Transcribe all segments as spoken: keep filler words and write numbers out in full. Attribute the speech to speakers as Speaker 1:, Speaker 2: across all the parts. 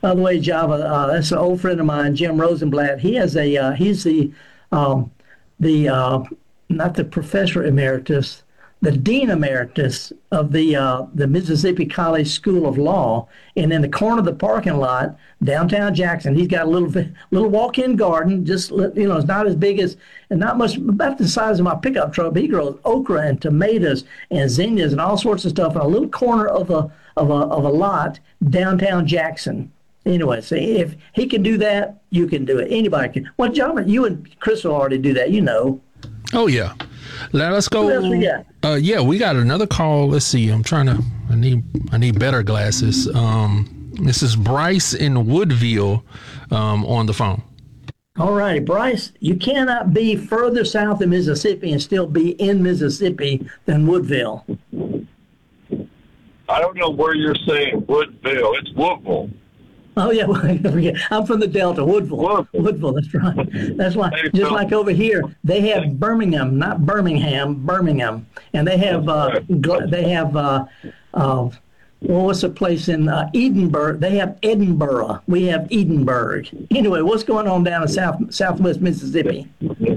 Speaker 1: By the way, Java, uh, that's an old friend of mine, Jim Rosenblatt. He has a uh, he's the um, the uh, not the professor emeritus, the dean emeritus of the uh, the Mississippi College School of Law. And in the corner of the parking lot, downtown Jackson, he's got a little little walk-in garden. Just you know, it's not as big as and not much about the size of my pickup truck. But he grows okra and tomatoes and zinnias and all sorts of stuff in a little corner of a of a of a lot downtown Jackson. Anyway, so if he can do that, you can do it. Anybody can. Well, John, you and Chris will already do that, you know.
Speaker 2: Oh, yeah. Now let's go.
Speaker 1: What else we got?
Speaker 2: Uh, yeah, we got another call. Let's see. I'm trying to, I need, I need better glasses. Um, this is Bryce in Woodville um, on the phone.
Speaker 1: All right, Bryce, you cannot be further south of Mississippi and still be in Mississippi than Woodville.
Speaker 3: I don't know where you're saying Woodville. It's Woodville.
Speaker 1: Oh, yeah, well, I'm from the Delta, Woodville.
Speaker 3: Woodville.
Speaker 1: Woodville, that's right. That's why,
Speaker 3: Hey,
Speaker 1: just
Speaker 3: Phil.
Speaker 1: like over here, they have Birmingham, not Birmingham, Birmingham. And they have, uh, gl- they have, uh, uh, well, what's the place in uh, Edinburgh? They have Edinburgh. We have Edinburgh. Anyway, what's going on down in South Southwest Mississippi?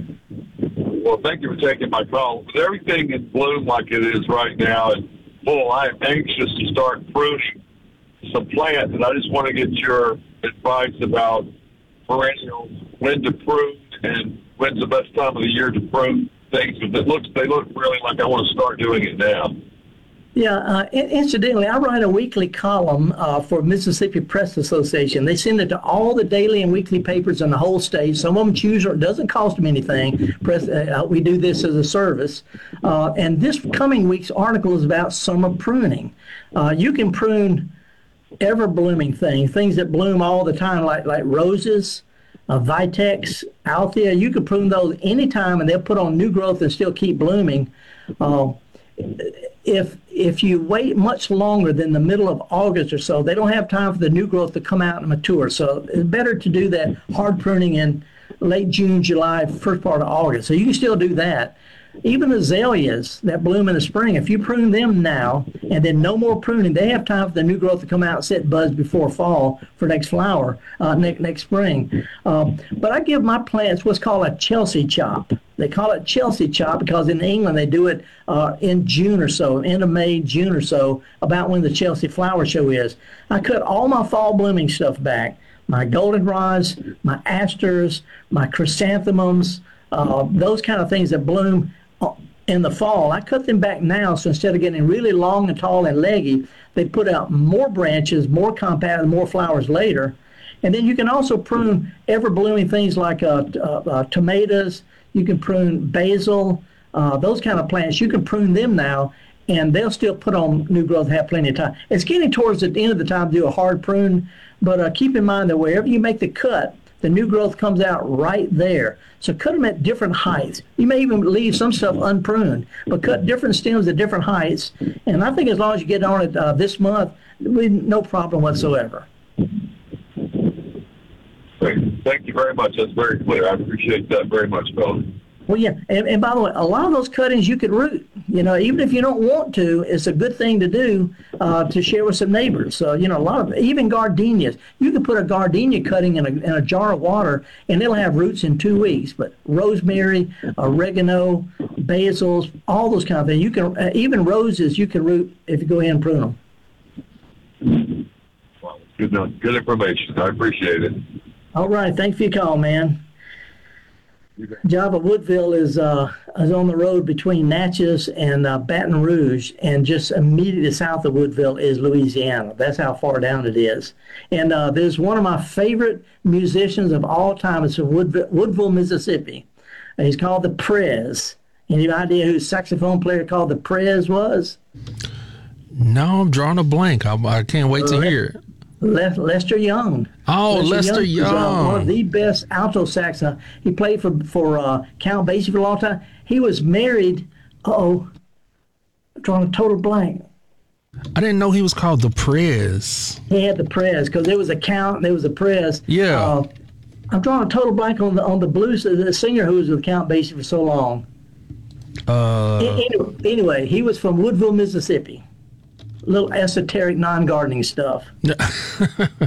Speaker 3: Well, thank you for taking my call. With everything in bloom like it is right now, and full, I am anxious to start pruning some plants, and I just want to get your advice about perennials, when to prune, and when's the best time of the year to prune things. Because it looks, they look really like I want to start doing it now.
Speaker 1: Yeah, uh, in- incidentally, I write a weekly column uh, for Mississippi Press Association. They send it to all the daily and weekly papers in the whole state. Some of them choose, or it doesn't cost them anything. Press, uh, we do this as a service. Uh, and this coming week's article is about summer pruning. Uh, you can prune ever-blooming things, things that bloom all the time, like like roses, uh, vitex, althea. You can prune those anytime, and they'll put on new growth and still keep blooming. Uh, if if you wait much longer than the middle of August or so, they don't have time for the new growth to come out and mature. So it's better to do that hard pruning in late June, July, first part of August. So you can still do that. Even azaleas that bloom in the spring, if you prune them now and then no more pruning, they have time for the new growth to come out and set buds before fall for next flower, uh, next, next spring. Um, but I give my plants what's called a Chelsea chop. They call it Chelsea chop because in England they do it uh, in June or so, end of May, June or so, about when the Chelsea flower show is. I cut all my fall blooming stuff back, my goldenrods, my asters, my chrysanthemums, uh, those kind of things that bloom in the fall. I cut them back now, so instead of getting really long and tall and leggy, they put out more branches, more compact, and more flowers later. And then you can also prune ever-blooming things like uh, uh, uh, tomatoes. You can prune basil, uh, those kind of plants. You can prune them now, and they'll still put on new growth, have plenty of time. It's getting towards the end of the time to do a hard prune, but uh, keep in mind that wherever you make the cut, the new growth comes out right there. So cut them at different heights. You may even leave some stuff unpruned, but cut different stems at different heights. And I think as long as you get on it uh, this month, we, no problem whatsoever.
Speaker 3: Great. Thank you very much. That's very clear. I appreciate that very much, fellas.
Speaker 1: Well, yeah, and, and by the way, a lot of those cuttings you could root. You know, even if you don't want to, it's a good thing to do uh, to share with some neighbors. So, you know, a lot of, even gardenias, you can put a gardenia cutting in a, in a jar of water, and it'll have roots in two weeks. But rosemary, oregano, basils, all those kind of things. You can, uh, even roses, you can root if you go ahead and prune them.
Speaker 3: Well, good, good information. I appreciate it.
Speaker 1: All right, thanks for your call, man. Java Woodville is uh, is on the road between Natchez and uh, Baton Rouge, and just immediately south of Woodville is Louisiana. That's how far down it is. And uh, there's one of my favorite musicians of all time. It's from Woodville, Woodville, Mississippi. And he's called the Prez. Any idea who the saxophone player called the Prez was?
Speaker 2: No, I'm drawing a blank. I, I can't wait to hear it.
Speaker 1: Le- Lester Young.
Speaker 2: Oh, Lester
Speaker 1: Young. Was, uh, one of
Speaker 2: Young.
Speaker 1: the best alto sax. Uh, he played for for uh, Count Basie for a long time. He was married. Uh-oh. I'm drawing a total blank.
Speaker 2: I didn't know he was called the Prez.
Speaker 1: He had the Prez because there was a Count, there was a Prez.
Speaker 2: Yeah.
Speaker 1: Uh, I'm drawing a total blank on the on the blues. The singer who was with Count Basie for so long.
Speaker 2: Uh,
Speaker 1: Anyway, anyway, he was from Woodville, Mississippi. Little esoteric non-gardening stuff.